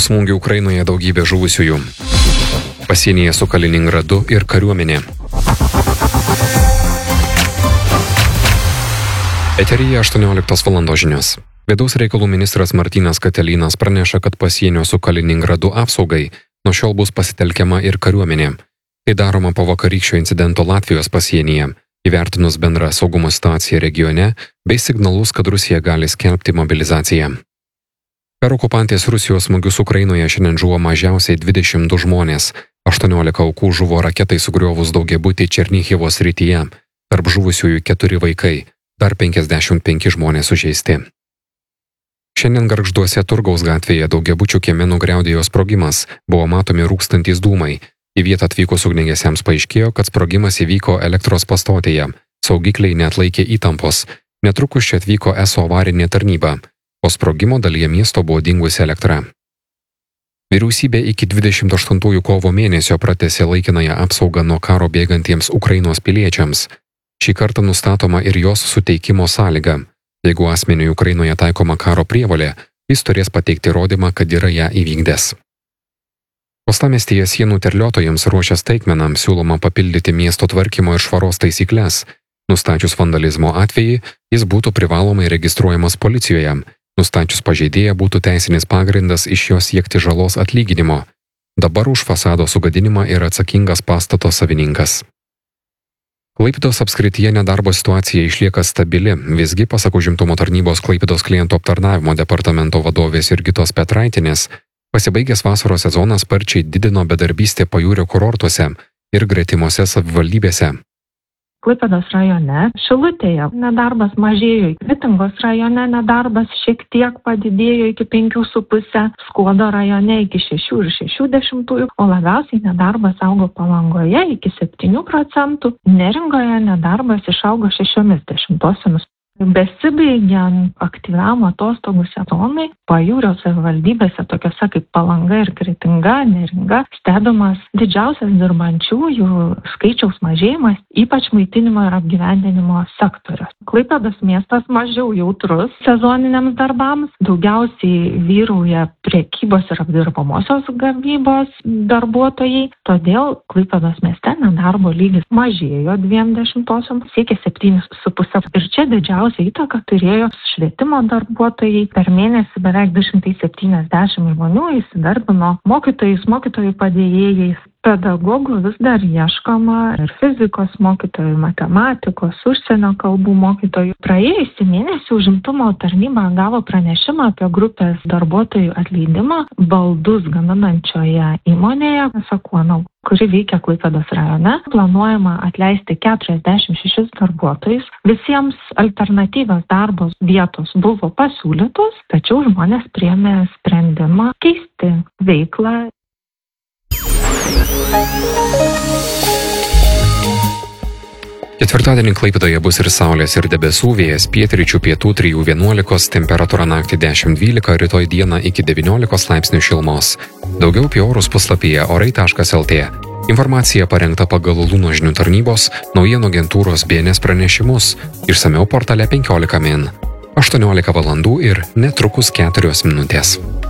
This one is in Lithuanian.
Po smūgių Ukrainoje daugybė žuvusiųjų. Pasienyje su Kaliningradu ir kariuomenė. Eteryje 18 val. Žinios. Vidaus reikalų ministras Martynas Katelynas praneša, kad pasienio su Kaliningradu apsaugai nuo šiol bus pasitelkiama ir kariuomenė. Tai daroma po vakarykščio incidento Latvijos pasienyje, įvertinus bendrą saugumo situaciją regione bei signalus, kad Rusija gali skelbti mobilizaciją. Per okupantės Rusijos smūgius Ukrainoje šiandien žuvo mažiausiai 22 žmonės, 18 aukų žuvo raketai sugriovus daugiabutį Černihivo srityje, tarp žuvusiųjų 4 vaikai, dar 55 žmonės sužeisti. Šiandien Gargžduose Turgaus gatvėje daugiabučių kieme nugriaudėjo sprogimas, buvo matomi rūkstantys dūmai. Į vietą atvykus ugniagesiams paaiškėjo, kad sprogimas įvyko elektros pastotėje, saugikliai neatlaikė įtampos, netrukus čia atvyko ESO avarinė tarnyba, po sprogimo dalyje miesto buvo dingusi elektra. Vyriausybė iki 28 kovo mėnesio pratęsė laikinąją apsaugą nuo karo bėgantiems Ukrainos piliečiams. Šį kartą nustatoma ir jos suteikimo sąlyga. Jeigu asmeniui Ukrainoje taikoma karo prievolė, jis turės pateikti įrodymą, kad yra ją įvykdęs. Uostamiestyje sienų terliotojams ruošia staigmenam siūloma papildyti miesto tvarkymo ir švaros taisyklės. Nustačius vandalizmo atvejį, jis būtų privalomai registruojamas policijoje. Nustačius pažeidėją būtų teisinis pagrindas iš jo siekti žalos atlyginimo. Dabar už fasado sugadinimą yra atsakingas pastato savininkas. Klaipėdos apskrityje nedarbo situacija išlieka stabili, visgi pasak užimtumo tarnybos Klaipėdos klientų aptarnavimo departamento vadovės Jurgitos Petraitinės, pasibaigęs vasaros sezonas sparčiai didino bedarbystę pajūrio kurortuose ir gretimose savivaldybėse. Klaipėdos rajone, Šilutėje nedarbas mažėjo, Kretingos rajone nedarbas šiek tiek padidėjo iki 5,5, Skuodo rajone iki 6,6, o labiausiai nedarbas augo Palangoje iki 7%, Neringoje nedarbas išaugo 0,6%. Besibaigiant aktyviam atostogų sezonui, pajūrio savivaldybėse tokiose kaip Palanga ir Kretinga, Neringa, stebimas didžiausias dirbančiųjų skaičiaus mažėjimas, ypač maitinimo ir apgyvendinimo sektorius. Klaipėdos miestas mažiau jautrus sezoniniams darbams, daugiausiai vyrauja prekybos ir apdirbamosios gamybos darbuotojai, todėl Klaipėdos mieste nedarbo lygis mažėjo 0,2, siekia 7,5. Ir čia didžiausia įtaka turėjo švietimo darbuotojai. Per mėnesį beveik 270 žmonių įsidarbino mokytojais, mokytojų padėjėjais. Pedagogų vis dar ieškoma ir fizikos mokytojų, matematikos, užsienio kalbų mokytojų. Praėjusį mėnesį užimtumo tarnyba gavo pranešimą apie grupės darbuotojų atleidimą baldus gaminančioje įmonėje Sakuono, kuri veikia Klaipėdos rajone. Planuojama atleisti 46 darbuotojus. Visiems alternatyvios darbo vietos buvo pasiūlytos, tačiau žmonės priėmė sprendimą keisti veiklą. Ketvirtadienį Klaipėdoje bus ir saulės, ir debesų, vėjas pietryčių pietų 3,11, temperatūra naktį 10,12, rytoj dieną iki 19 laipsnių šilumos. Daugiau apie orus puslapyje orai.lt. Informacija parengta pagal Luno žinių tarnybos, naujienų agentūros BNS pranešimus, išsamiau portale 15 min. 18 val. Ir netrukus 4 minutės.